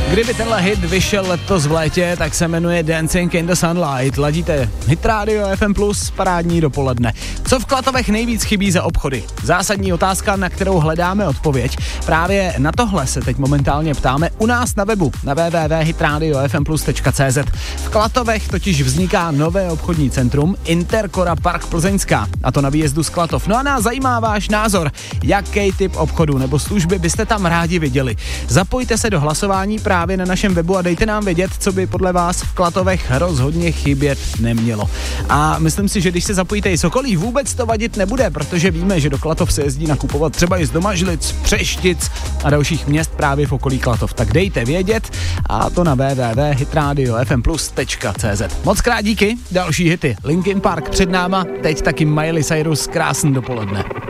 Kdyby tenhle hit vyšel letos v létě, tak se jmenuje Dancing in the Sunlight. Ladíte Hit Radio FM+, parádní dopoledne. Co v Klatovech nejvíc chybí za obchody? Zásadní otázka, na kterou hledáme odpověď. Právě na tohle se teď momentálně ptáme u nás na webu na www.hitradiofmplus.cz. V Klatovech totiž vzniká nové obchodní centrum Intercora Park Plzeňská, a to na výjezdu z Klatov. No a nás zajímá váš názor, jaký typ obchodu nebo služby byste tam rádi viděli. Zapojte se do hlasování právě na našem webu a dejte nám vědět, co by podle vás v Klatovech rozhodně chybět nemělo. A myslím si, že když se zapojíte i z okolí, vůbec to vadit nebude, protože víme, že do Klatov se jezdí nakupovat třeba i z Domažlic, Přeštic a dalších měst právě v okolí Klatov. Tak dejte vědět, a to na www.hitradiofmplus.cz. Moc krát díky, další hity Linkin Park před náma, teď taky Miley Cyrus, krásný dopoledne.